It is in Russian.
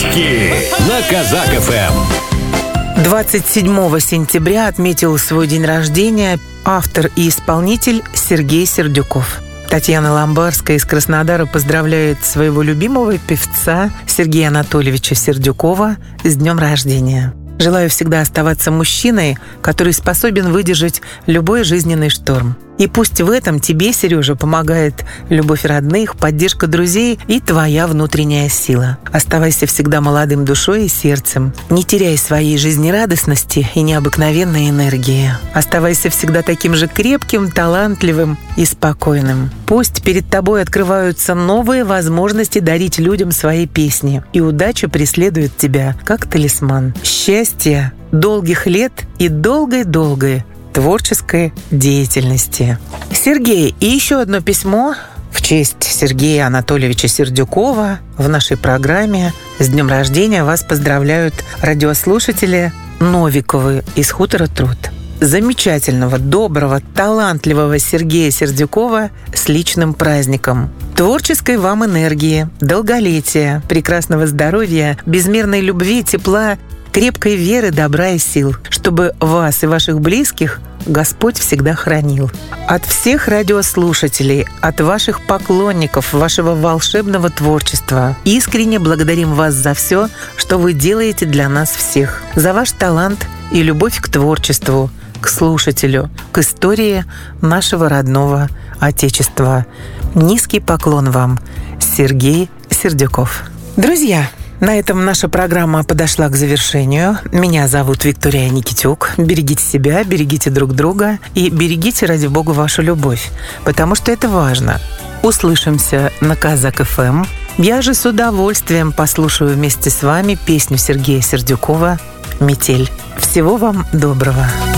Подарочки на Казак ФМ. 27 сентября отметил свой день рождения автор и исполнитель Сергей Сердюков. Татьяна Ламбарская из Краснодара поздравляет своего любимого певца Сергея Анатольевича Сердюкова с днем рождения. Желаю всегда оставаться мужчиной, который способен выдержать любой жизненный шторм. И пусть в этом тебе, Сережа, помогает любовь родных, поддержка друзей и твоя внутренняя сила. Оставайся всегда молодым душой и сердцем. Не теряй своей жизнерадостности и необыкновенной энергии. Оставайся всегда таким же крепким, талантливым и спокойным. Пусть перед тобой открываются новые возможности дарить людям свои песни, и удача преследует тебя, как талисман. Счастья, долгих лет и долгой-долгой творческой деятельности. Сергей, и еще одно письмо в честь Сергея Анатольевича Сердюкова в нашей программе. С днем рождения вас поздравляют радиослушатели Новиковы из хутора Труд. Замечательного, доброго, талантливого Сергея Сердюкова с личным праздником. Творческой вам энергии, долголетия, прекрасного здоровья, безмерной любви, тепла, крепкой веры, добра и сил, чтобы вас и ваших близких Господь всегда хранил. От всех радиослушателей, от ваших поклонников, вашего волшебного творчества искренне благодарим вас за все, что вы делаете для нас всех, за ваш талант и любовь к творчеству, к слушателю, к истории нашего родного Отечества. Низкий поклон вам, Сергей Сердюков. Друзья, на этом наша программа подошла к завершению. Меня зовут Виктория Никитюк. Берегите себя, берегите друг друга и берегите, ради бога, вашу любовь, потому что это важно. Услышимся на Казак ФМ. Я же с удовольствием послушаю вместе с вами песню Сергея Сердюкова «Метель». Всего вам доброго.